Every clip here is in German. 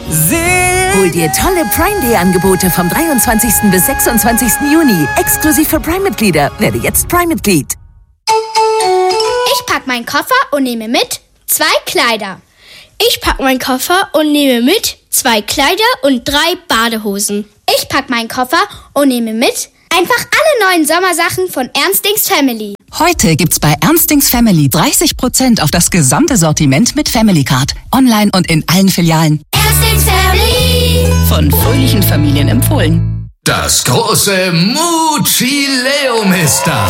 Hol dir tolle Prime Day Angebote vom 23. bis 26. Juni. Exklusiv für Prime-Mitglieder. Werde jetzt Prime-Mitglied. Ich pack meinen Koffer und nehme mit 2 Kleider. Ich pack meinen Koffer und nehme mit 2 Kleider und 3 Badehosen. Ich pack meinen Koffer und nehme mit einfach alle neuen Sommersachen von Ernstings Family. Heute gibt's bei Ernstings Family 30% auf das gesamte Sortiment mit Family Card. Online und in allen Filialen. Ernstings Family. Von fröhlichen Familien empfohlen. Das große Muccileum ist da.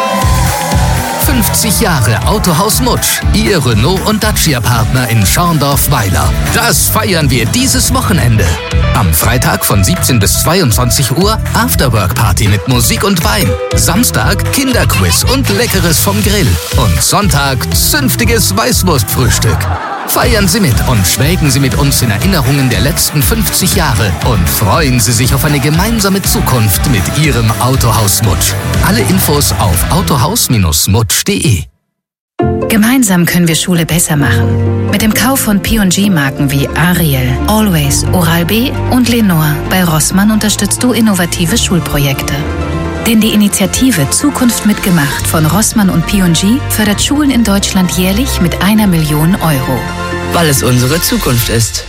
50 Jahre Autohaus Mutsch, Ihr Renault- und Dacia-Partner in Schorndorf-Weiler. Das feiern wir dieses Wochenende. Am Freitag von 17 bis 22 Uhr Afterwork-Party mit Musik und Wein. Samstag Kinderquiz und Leckeres vom Grill. Und Sonntag zünftiges Weißwurstfrühstück. Feiern Sie mit und schwelgen Sie mit uns in Erinnerungen der letzten 50 Jahre und freuen Sie sich auf eine gemeinsame Zukunft mit Ihrem Autohaus Mutsch. Alle Infos auf autohaus-mutsch.de. Gemeinsam können wir Schule besser machen. Mit dem Kauf von P&G-Marken wie Ariel, Always, Oral-B und Lenore bei Rossmann unterstützt du innovative Schulprojekte. Denn die Initiative Zukunft mitgemacht von Rossmann und P&G fördert Schulen in Deutschland jährlich mit 1 Million Euro. Weil es unsere Zukunft ist.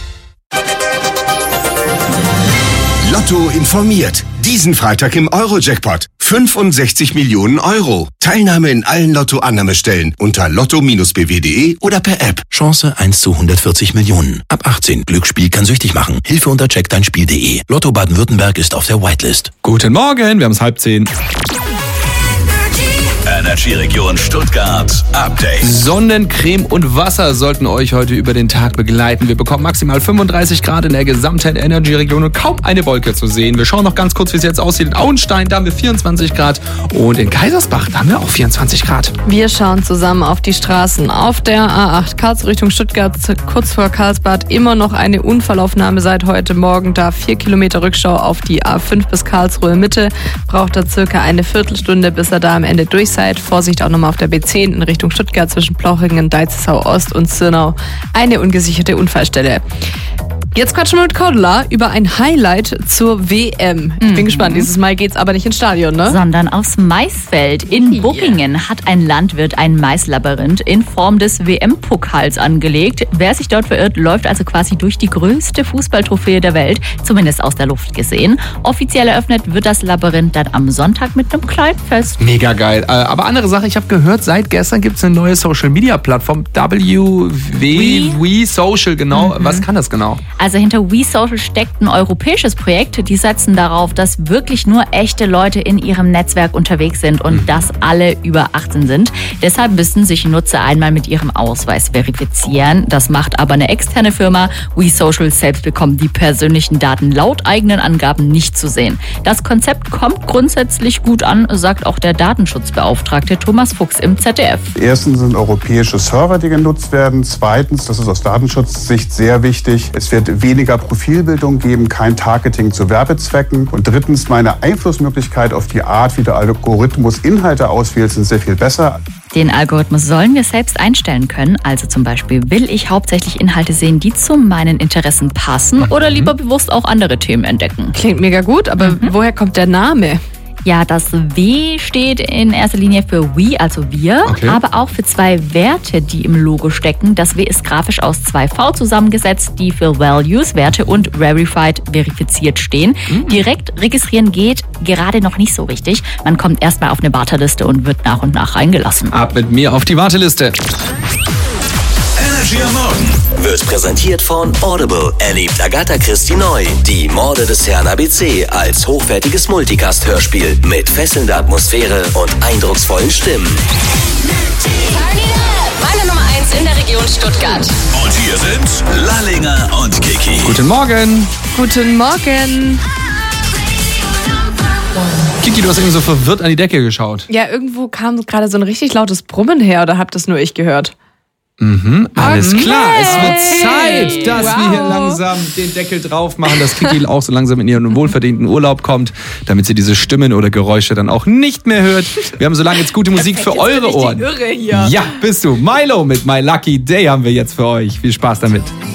Lotto informiert. Diesen Freitag im Euro-Jackpot. 65 Millionen Euro. Teilnahme in allen Lotto-Annahmestellen unter lotto-bw.de oder per App. Chance 1 zu 140 Millionen. Ab 18. Glücksspiel kann süchtig machen. Hilfe unter checkdeinspiel.de. Lotto Baden-Württemberg ist auf der Whitelist. Guten Morgen, wir haben es 9:30. Energy-Region Stuttgart Update. Sonnencreme und Wasser sollten euch heute über den Tag begleiten. Wir bekommen maximal 35 Grad in der gesamten Energy-Region und kaum eine Wolke zu sehen. Wir schauen noch ganz kurz, wie es jetzt aussieht. In Auenstein, da haben wir 24 Grad und in Kaisersbach, da haben wir auch 24 Grad. Wir schauen zusammen auf die Straßen. Auf der A8 Karlsruhe Richtung Stuttgart, kurz vor Karlsbad, immer noch eine Unfallaufnahme seit heute Morgen. Da 4 Kilometer Rückschau auf die A5 bis Karlsruhe Mitte. Braucht da circa eine Viertelstunde, bis er da am Ende durch seid. Vorsicht auch nochmal auf der B10 in Richtung Stuttgart zwischen Plauchingen, Deitzelsau Ost und Zirnau. Eine ungesicherte Unfallstelle. Jetzt quatschen wir mit Cordula über ein Highlight zur WM. Ich bin gespannt. Dieses Mal geht's aber nicht ins Stadion, ne? Sondern aufs Maisfeld. In Buckingen hat ein Landwirt ein Maislabyrinth in Form des WM-Pokals angelegt. Wer sich dort verirrt, läuft also quasi durch die größte Fußballtrophäe der Welt, zumindest aus der Luft gesehen. Offiziell eröffnet wird das Labyrinth dann am Sonntag mit einem kleinen Fest. Mega geil. Aber andere Sache, ich habe gehört, seit gestern gibt es eine neue Social-Media-Plattform, WeSocial, genau. Was kann das genau? Also hinter WeSocial steckt ein europäisches Projekt. Die setzen darauf, dass wirklich nur echte Leute in ihrem Netzwerk unterwegs sind und dass alle über 18 sind. Deshalb müssen sich Nutzer einmal mit ihrem Ausweis verifizieren. Das macht aber eine externe Firma. WeSocial selbst bekommt die persönlichen Daten laut eigenen Angaben nicht zu sehen. Das Konzept kommt grundsätzlich gut an, sagt auch der Datenschutzbeauftragte Thomas Fuchs im ZDF. Erstens sind europäische Server, die genutzt werden. Zweitens, das ist aus Datenschutzsicht sehr wichtig, es wird weniger Profilbildung geben, kein Targeting zu Werbezwecken. Und drittens, meine Einflussmöglichkeit auf die Art, wie der Algorithmus Inhalte auswählt, sind sehr viel besser. Den Algorithmus sollen wir selbst einstellen können. Also zum Beispiel, will ich hauptsächlich Inhalte sehen, die zu meinen Interessen passen oder lieber bewusst auch andere Themen entdecken. Klingt mega gut, aber woher kommt der Name? Ja, das W steht in erster Linie für We, also wir, aber auch für 2 Werte, die im Logo stecken. Das W ist grafisch aus 2 V zusammengesetzt, die für Values, Werte und Verified, verifiziert stehen. Direkt registrieren geht gerade noch nicht so richtig. Man kommt erstmal auf eine Warteliste und wird nach und nach reingelassen. Ab mit mir auf die Warteliste. Energy am Morgen wird präsentiert von Audible. Erlebt Agatha Christie neu. Die Morde des Herrn ABC als hochwertiges Multicast-Hörspiel mit fesselnder Atmosphäre und eindrucksvollen Stimmen. Meine Nummer 1 in der Region Stuttgart. Und hier sind Lallinger und Kiki. Guten Morgen. Guten Morgen. Kiki, du hast irgendwie so verwirrt an die Decke geschaut. Ja, irgendwo kam gerade so ein richtig lautes Brummen her, oder habt das nur ich gehört? Alles klar, es wird Zeit, dass wir hier langsam den Deckel drauf machen, dass Kiki auch so langsam in ihren wohlverdienten Urlaub kommt, damit sie diese Stimmen oder Geräusche dann auch nicht mehr hört. Wir haben so lange jetzt gute Musik für eure Ohren. Irre hier. Ja, bist du. Milo mit My Lucky Day haben wir jetzt für euch. Viel Spaß damit.